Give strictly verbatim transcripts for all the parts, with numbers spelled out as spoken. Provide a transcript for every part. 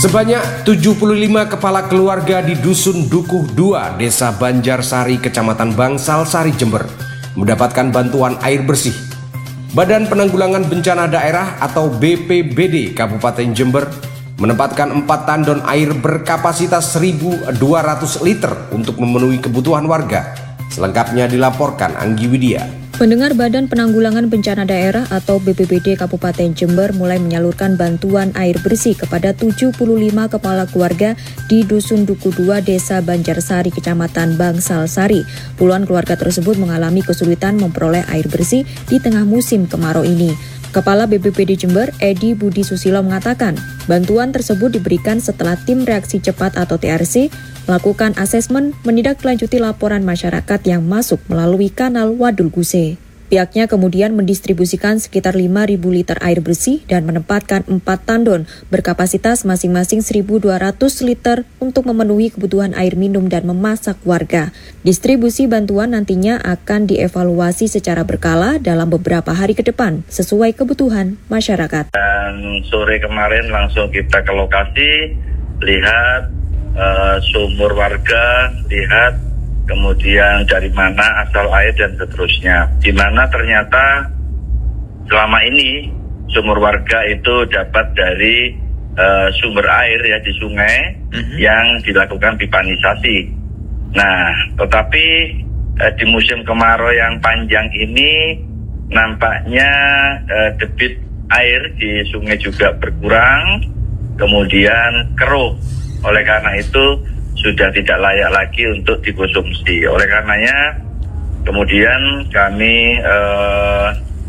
Sebanyak tujuh puluh lima kepala keluarga di Dusun Dukuh dua, Desa Banjarsari, Kecamatan Bangsalsari, Jember, mendapatkan bantuan air bersih. Badan Penanggulangan Bencana Daerah atau B P B D Kabupaten Jember menempatkan empat tandon air berkapasitas seribu dua ratus liter untuk memenuhi kebutuhan warga. Selengkapnya dilaporkan Anggi Widya. Pendengar Badan Penanggulangan Bencana Daerah atau B P B D Kabupaten Jember mulai menyalurkan bantuan air bersih kepada tujuh puluh lima kepala keluarga di Dusun Dukuh dua, Desa Banjarsari, Kecamatan Bangsalsari. Puluhan keluarga tersebut mengalami kesulitan memperoleh air bersih di tengah musim kemarau ini. Kepala B P B D Jember, Edi Budi Susilo, mengatakan bantuan tersebut diberikan setelah tim reaksi cepat atau T R C melakukan asesmen menindaklanjuti laporan masyarakat yang masuk melalui kanal Wadul Guse. Pihaknya kemudian mendistribusikan sekitar lima ribu liter air bersih dan menempatkan empat tandon berkapasitas masing-masing seribu dua ratus liter untuk memenuhi kebutuhan air minum dan memasak warga. Distribusi bantuan nantinya akan dievaluasi secara berkala dalam beberapa hari ke depan sesuai kebutuhan masyarakat. Dan sore kemarin langsung kita ke lokasi, lihat uh, sumur warga, lihat kemudian dari mana asal air dan seterusnya. Di mana ternyata selama ini sumur warga itu dapat dari uh, sumber air ya di sungai mm-hmm. yang dilakukan pipanisasi. Nah, tetapi uh, di musim kemarau yang panjang ini nampaknya uh, debit air di sungai juga berkurang, kemudian keruh. Oleh karena itu sudah tidak layak lagi untuk dikonsumsi. Oleh karenanya kemudian kami eh,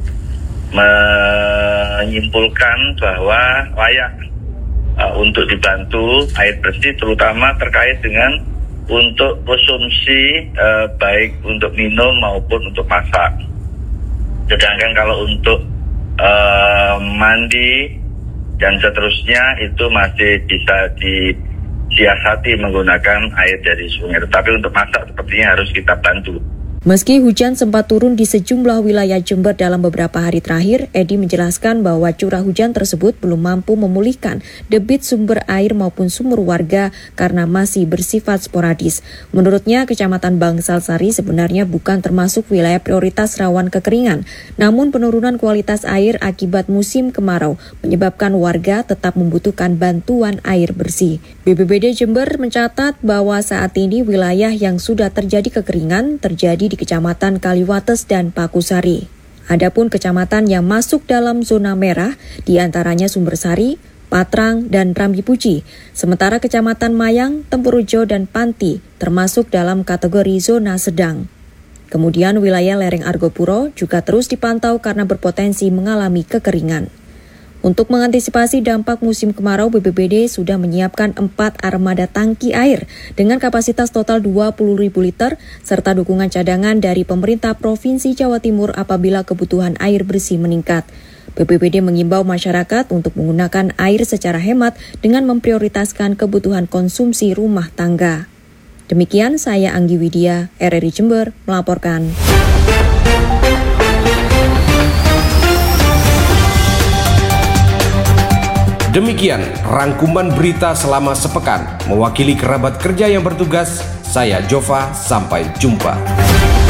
menyimpulkan bahwa layak eh, untuk dibantu air bersih, terutama terkait dengan untuk konsumsi eh, baik untuk minum maupun untuk masak. Sedangkan kalau untuk eh, mandi dan seterusnya itu masih bisa di siasati menggunakan air dari sungai, tetapi untuk masak sepertinya harus kita bantu. Meski hujan sempat turun di sejumlah wilayah Jember dalam beberapa hari terakhir, Edi menjelaskan bahwa curah hujan tersebut belum mampu memulihkan debit sumber air maupun sumur warga karena masih bersifat sporadis. Menurutnya, Kecamatan Bangsalsari sebenarnya bukan termasuk wilayah prioritas rawan kekeringan, namun penurunan kualitas air akibat musim kemarau menyebabkan warga tetap membutuhkan bantuan air bersih. B P B D Jember mencatat bahwa saat ini wilayah yang sudah terjadi kekeringan terjadi di Kecamatan Kaliwates dan Pakusari. Adapun kecamatan yang masuk dalam zona merah diantaranya Sumbersari, Patrang, dan Rambipuji. Sementara Kecamatan Mayang, Tempurjo, dan Panti termasuk dalam kategori zona sedang. Kemudian wilayah lereng Argopuro juga terus dipantau karena berpotensi mengalami kekeringan. Untuk mengantisipasi dampak musim kemarau, B P B D sudah menyiapkan empat armada tangki air dengan kapasitas total dua puluh ribu liter serta dukungan cadangan dari pemerintah Provinsi Jawa Timur apabila kebutuhan air bersih meningkat. B P B D mengimbau masyarakat untuk menggunakan air secara hemat dengan memprioritaskan kebutuhan konsumsi rumah tangga. Demikian saya Anggi Widya, R R I Jember melaporkan. Demikian rangkuman berita selama sepekan. Mewakili kerabat kerja yang bertugas, saya Jova, sampai jumpa.